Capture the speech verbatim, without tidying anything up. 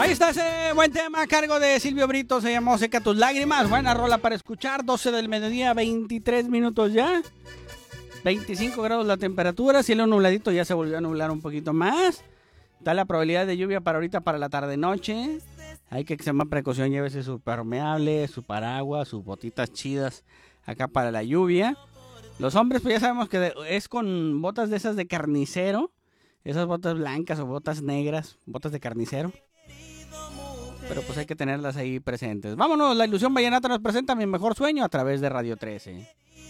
Ahí está ese buen tema a cargo de Silvio Brito, se llamó Seca tus lágrimas. Buena rola para escuchar, doce del mediodía, veintitrés minutos ya. veinticinco grados la temperatura, cielo nubladito, ya se volvió a nublar un poquito más. Está la probabilidad de lluvia para ahorita, para la tarde-noche. Hay que extremar precaución, llévese su permeable, su paraguas, sus botitas chidas acá para la lluvia. Los hombres, pues ya sabemos que es con botas de esas de carnicero. Esas botas blancas o botas negras, botas de carnicero. Pero pues hay que tenerlas ahí presentes. Vámonos, la Ilusión Vallenata nos presenta Mi Mejor Sueño a través de Radio trece.